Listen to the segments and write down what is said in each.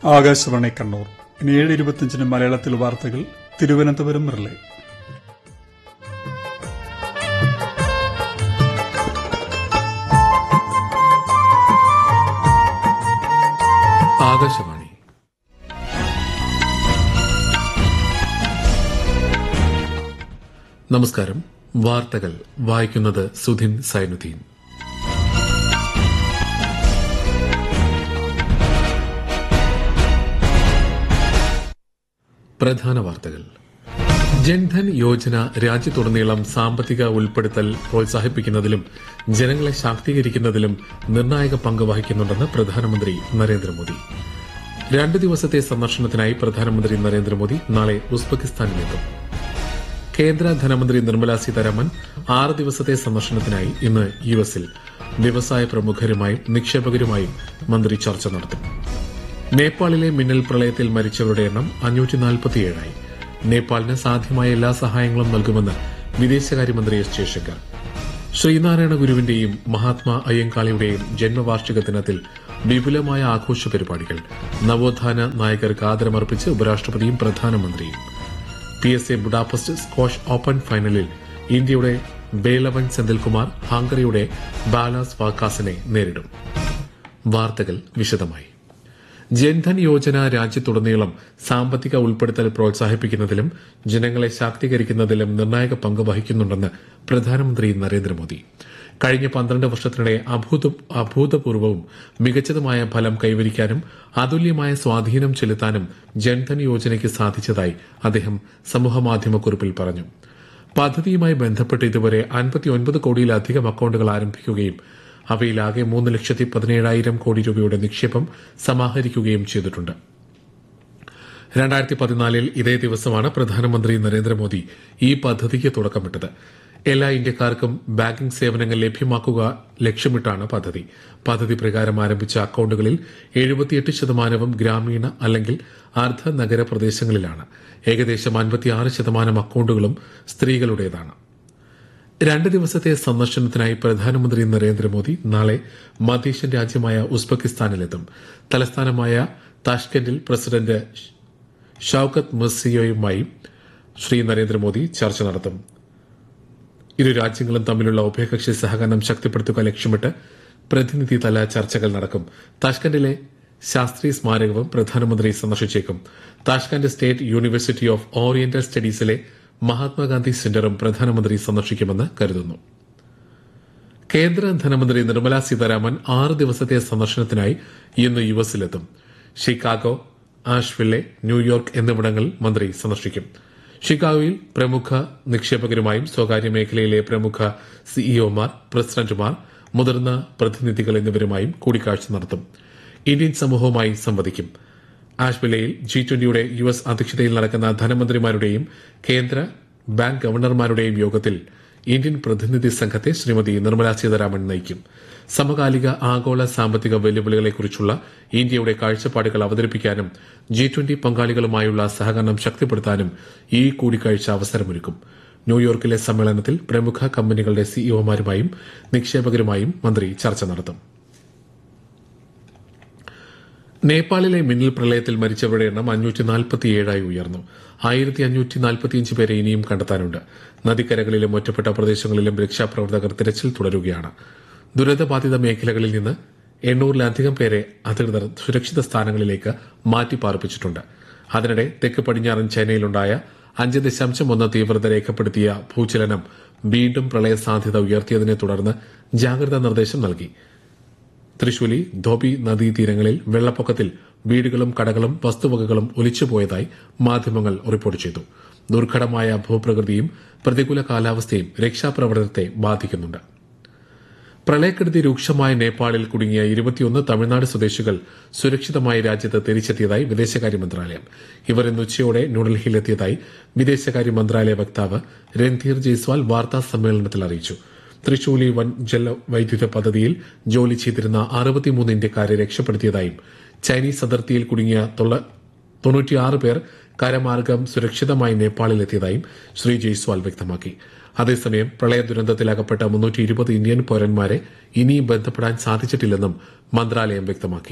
ആകാശവാണി കണ്ണൂർ. ഇനി 7:25 മലയാളത്തിൽ വാർത്തകൾ. തിരുവനന്തപുരം റിലേ. ആകാശവാണി. നമസ്കാരം. വാർത്തകൾ വായിക്കുന്നത് സുധിൻ സൈനുദ്ദീൻ. പ്രധാന വാർത്തകൾ. ജൻധൻ യോജന രാജ്യത്തുടനീളം സാമ്പത്തിക ഉൾപ്പെടുത്തൽ പ്രോത്സാഹിപ്പിക്കുന്നതിലും ജനങ്ങളെ ശാക്തീകരിക്കുന്നതിലും നിർണായക പങ്ക് വഹിക്കുന്നുണ്ടെന്ന് പ്രധാനമന്ത്രി നരേന്ദ്രമോദി. 2 ദിവസത്തെ സന്ദർശനത്തിനായി പ്രധാനമന്ത്രി നരേന്ദ്രമോദി നാളെ ഉസ്ബെക്കിസ്ഥാനിലെത്തും. കേന്ദ്ര ധനമന്ത്രി നിർമ്മല സീതാരാമൻ 6 ദിവസത്തെ സന്ദർശനത്തിനായി ഇന്ന് യുഎസിൽ വ്യവസായ പ്രമുഖരുമായും നിക്ഷേപകരുമായും മന്ത്രി ചർച്ച നടത്തും. നേപ്പാളിലെ മിന്നൽ പ്രളയത്തിൽ മരിച്ചവരുടെ എണ്ണം 547ആയി. നേപ്പാളിന് സാധ്യമായ എല്ലാ സഹായങ്ങളും നൽകുമെന്ന് വിദേശകാര്യമന്ത്രി എസ് ജയശങ്കർ. ശ്രീനാരായണ ഗുരുവിന്റെയും മഹാത്മാ അയ്യങ്കാളിയുടെയും ജന്മവാർഷിക ദിനത്തിൽ വിപുലമായ ആഘോഷ പരിപാടികൾ. നവോത്ഥാന നായകർക്ക് ആദരമർപ്പിച്ച് ഉപരാഷ്ട്രപതിയും പ്രധാനമന്ത്രിയും. PSA ബുഡാപെസ്റ്റ് സ്ക്വാഷ് ഓപ്പൺ ഫൈനലിൽ ഇന്ത്യയുടെ ബേലവൻ സെന്തിൽകുമാർ ഹംഗറിയുടെ ബാലാസ് വാക്കാസിനെ നേരിടും. വാർത്തകൾ വിശദമായി. ജൻധൻ യോജന രാജ്യത്തുടനീളം സാമ്പത്തിക ഉൾപ്പെടുത്തൽ പ്രോത്സാഹിപ്പിക്കുന്നതിലും ജനങ്ങളെ ശാക്തീകരിക്കുന്നതിലും നിർണായക പങ്ക് വഹിക്കുന്നുണ്ടെന്ന് പ്രധാനമന്ത്രി നരേന്ദ്രമോദി. കഴിഞ്ഞ 12 വർഷത്തിനിടെ അഭൂതപൂർവവും മികച്ചതുമായ ഫലം കൈവരിക്കാനും അതുല്യമായ സ്വാധീനം ചെലുത്താനും ജൻധൻ യോജനയ്ക്ക് സാധിച്ചതായി അദ്ദേഹം സമൂഹമാധ്യമക്കുറിപ്പിൽ പറഞ്ഞു. പദ്ധതിയുമായി ബന്ധപ്പെട്ട് ഇതുവരെ 59 കോടിയിലധികം അക്കൌണ്ടുകൾ ആരംഭിക്കുകയും അവയിലാകെ 3,17,000 കോടി രൂപയുടെ നിക്ഷേപം സമാഹരിക്കുകയും ചെയ്തിട്ടുണ്ട്. 2014 ഇതേ ദിവസമാണ് പ്രധാനമന്ത്രി നരേന്ദ്രമോദി ഈ പദ്ധതിക്ക് തുടക്കമിട്ടത്. എല്ലാ ഇന്ത്യക്കാർക്കും ബാങ്കിംഗ് സേവനങ്ങൾ ലഭ്യമാക്കുക ലക്ഷ്യമിട്ടാണ് പദ്ധതി. പദ്ധതി പ്രകാരം ആരംഭിച്ച അക്കൌണ്ടുകളിൽ 78% ഗ്രാമീണ അല്ലെങ്കിൽ അർദ്ധ നഗര പ്രദേശങ്ങളിലാണ്. ഏകദേശം 56% അക്കൌണ്ടുകളും സ്ത്രീകളുടേതാണ്. 2 ദിവസത്തെ സന്ദർശനത്തിനായി പ്രധാനമന്ത്രി നരേന്ദ്രമോദി നാളെ മധ്യേഷ്യൻ രാജ്യമായ ഉസ്ബെക്കിസ്ഥാനിലെത്തും. തലസ്ഥാനമായ താഷ്കെന്റിൽ പ്രസിഡന്റ് ഷൌക്കത്ത് മിർസിയോയുമായി ശ്രീ നരേന്ദ്രമോദി ചർച്ച നടത്തും. ഇരു രാജ്യങ്ങളും തമ്മിലുള്ള ഉഭയകക്ഷി സഹകരണം ശക്തിപ്പെടുത്തുക ലക്ഷ്യമിട്ട് പ്രതിനിധിതല ചർച്ചകൾ നടക്കും. താഷ്കെന്റിലെ ശാസ്ത്രി സ്മാരകവും പ്രധാനമന്ത്രി സന്ദർശിച്ചേക്കും. Tashkent state university of oriental സ്റ്റഡീസിലെ Mahatma Gandhi സെന്ററും പ്രധാനമന്ത്രി സന്ദർശിക്കുമെന്ന് കരുതുന്നു. കേന്ദ്ര ധനമന്ത്രി നിർമ്മല സീതാരാമൻ 6 ദിവസത്തെ സന്ദർശനത്തിനായി ഇന്ന് യുഎസിലെത്തും. ഷിക്കാഗോ, ആഷ്വില്ലെ, ന്യൂയോർക്ക് എന്നിവിടങ്ങളിൽ മന്ത്രി സന്ദർശിക്കും. ഷിക്കാഗോയിൽ പ്രമുഖ നിക്ഷേപകരുമായും സ്വകാര്യ മേഖലയിലെ പ്രമുഖ സിഇഒമാർ, പ്രസിഡന്റുമാർ, മുതിർന്ന പ്രതിനിധികൾ എന്നിവരുമായും കൂടിക്കാഴ്ച നടത്തും. ഇന്ത്യൻ സമൂഹവുമായി സംവദിക്കും. ആഷ്വില്ലയിൽ G20യുടെ US അധ്യക്ഷതയിൽ നടക്കുന്ന ധനമന്ത്രിമാരുടെയും കേന്ദ്ര ബാങ്ക് ഗവർണർമാരുടെയും യോഗത്തിൽ ഇന്ത്യൻ പ്രതിനിധി സംഘത്തെ ശ്രീമതി നിർമ്മല സീതാരാമൻ നയിക്കും. സമകാലിക ആഗോള സാമ്പത്തിക വെല്ലുവിളികളെക്കുറിച്ചുള്ള ഇന്ത്യയുടെ കാഴ്ചപ്പാടുകൾ അവതരിപ്പിക്കാനും G20 പങ്കാളികളുമായുള്ള സഹകരണം ശക്തിപ്പെടുത്താനും ഈ കൂടിക്കാഴ്ച അവസരമൊരുക്കും. ന്യൂയോർക്കിലെ സമ്മേളനത്തിൽ പ്രമുഖ കമ്പനികളുടെ സിഇഒമാരുമായും നിക്ഷേപകരുമായും മന്ത്രി ചർച്ച നടത്തും. നേപ്പാളിലെ മിന്നൽ പ്രളയത്തിൽ മരിച്ചവരുടെ എണ്ണം 547ആയി ഉയർന്നു. 1545 പേരെ ഇനിയും കണ്ടെത്താനുണ്ട്. നദിക്കരകളിലും ഒറ്റപ്പെട്ട പ്രദേശങ്ങളിലും രക്ഷാപ്രവർത്തകർ തിരച്ചിൽ തുടരുകയാണ്. ദുരിതബാധിത മേഖലകളിൽ നിന്ന് 800-ലധികം പേരെ അധികൃതർ സുരക്ഷിത സ്ഥാനങ്ങളിലേക്ക് മാറ്റിപ്പാർപ്പിച്ചിട്ടുണ്ട്. അതിനിടെ തെക്ക് പടിഞ്ഞാറൻ ചൈനയിലുണ്ടായ 5.1 തീവ്രത രേഖപ്പെടുത്തിയ ഭൂചലനം വീണ്ടും പ്രളയ സാധ്യത ഉയർത്തിയതിനെ തുടർന്ന് ജാഗ്രതാ നിർദ്ദേശം നൽകി. തൃശൂലി, ധോബി നദീതീരങ്ങളിൽ വെള്ളപ്പൊക്കത്തിൽ വീടുകളും കടകളും വസ്തുവകകളും ഒലിച്ചുപോയതായി മാധ്യമങ്ങൾ റിപ്പോർട്ട് ചെയ്തു. ദുർഘടമായ ഭൂപ്രകൃതിയും പ്രതികൂല കാലാവസ്ഥയും രക്ഷാപ്രവർത്തനത്തെ ബാധിക്കുന്നുണ്ട്. പ്രളയക്കെടുതി രൂക്ഷമായ നേപ്പാളിൽ കുടുങ്ങിയ 21 തമിഴ്നാട് സ്വദേശികൾ സുരക്ഷിതമായി രാജ്യത്ത് തിരിച്ചെത്തിയതായി വിദേശകാര്യ മന്ത്രാലയം. ഇവർ ഇന്ന് ഉച്ചയോടെ ന്യൂഡൽഹിയിലെത്തിയതായി വിദേശകാര്യ മന്ത്രാലയ വക്താവ് രൺധീർ ജയ്സ്വാൾ വാർത്താ സമ്മേളനത്തിൽ അറിയിച്ചു. തൃശൂലി വൻ ജലവൈദ്യുത പദ്ധതിയിൽ ജോലി ചെയ്തിരുന്ന 63 ഇന്ത്യക്കാരെ രക്ഷപ്പെടുത്തിയതായും ചൈനീസ് അതിർത്തിയിൽ കുടുങ്ങിയ 96 പേർ കരമാർഗം സുരക്ഷിതമായി നേപ്പാളിലെത്തിയതായും ശ്രീ ജയ്സ്വാൾ വ്യക്തമാക്കി. അതേസമയം പ്രളയ ദുരന്തത്തിലകപ്പെട്ട 320 ഇന്ത്യൻ പൌരന്മാരെ ഇനിയും ബന്ധപ്പെടാൻ സാധിച്ചിട്ടില്ലെന്നും മന്ത്രാലയം വ്യക്തമാക്കി.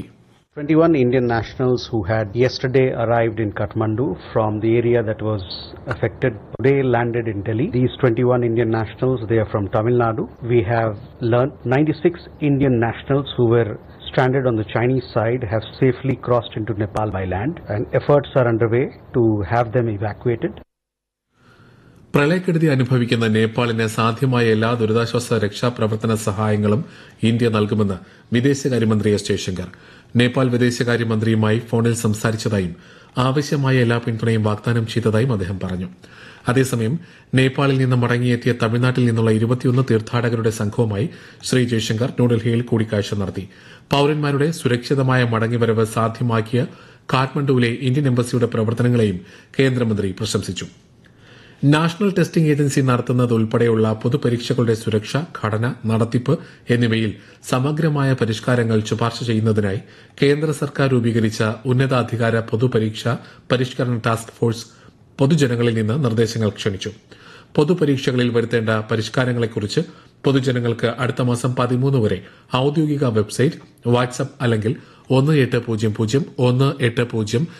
21 Indian nationals who had yesterday arrived in Kathmandu from the area that was affected today landed in Delhi. These 21 Indian nationals, they are from Tamil Nadu. We have learned 96 Indian nationals who were stranded on the Chinese side have safely crossed into Nepal by land, and efforts are underway to have them evacuated. പ്രളയക്കെടുതി അനുഭവിക്കുന്ന നേപ്പാളിന് സാധ്യമായ എല്ലാ ദുരിതാശ്വാസ രക്ഷാപ്രവർത്തന സഹായങ്ങളും India നൽകുമെന്ന് വിദേശകാര്യമന്ത്രി S Jaishankar. Nepal വിദേശകാര്യമന്ത്രിയുമായി ഫോണിൽ സംസാരിച്ചതായും ആവശ്യമായ എല്ലാ പിന്തുണയും വാഗ്ദാനം ചെയ്തതായും അദ്ദേഹം പറഞ്ഞു. അതേസമയം നേപ്പാളിൽ നിന്ന് മടങ്ങിയെത്തിയ തമിഴ്നാട്ടിൽ നിന്നുള്ള 21 തീർത്ഥാടകരുടെ സംഘവുമായി ശ്രീ ജയശങ്കർ ന്യൂഡൽഹിയിൽ കൂടിക്കാഴ്ച നടത്തി. പൌരന്മാരുടെ സുരക്ഷിതമായ മടങ്ങിവരവ് സാധ്യമാക്കിയ കാഠ്മണ്ഡുവിലെ ഇന്ത്യൻ എംബസിയുടെ പ്രവർത്തനങ്ങളെയും കേന്ദ്രമന്ത്രി പ്രശംസിച്ചു. നാഷണൽ ടെസ്റ്റിംഗ് ഏജൻസി നടത്തുന്നതുൾപ്പെടെയുള്ള പൊതുപരീക്ഷകളുടെ സുരക്ഷ, ഘടന, നടത്തിപ്പ് എന്നിവയിൽ സമഗ്രമായ പരിഷ്കാരങ്ങൾ ശുപാർശ ചെയ്യുന്നതിനായി കേന്ദ്ര സർക്കാർ രൂപീകരിച്ച ഉന്നതാധികാര പൊതുപരീക്ഷ പരിഷ്കരണ ടാസ്ക് ഫോഴ്സ് പൊതുജനങ്ങളിൽ നിന്ന് നിർദ്ദേശങ്ങൾ ക്ഷണിച്ചു. പൊതുപരീക്ഷകളിൽ വരുത്തേണ്ട പരിഷ്കാരങ്ങളെക്കുറിച്ച് പൊതുജനങ്ങൾക്ക് അടുത്ത മാസം 13 വരെ ഔദ്യോഗിക വെബ്സൈറ്റ്, വാട്സ്ആപ്പ് അല്ലെങ്കിൽ 1800 1800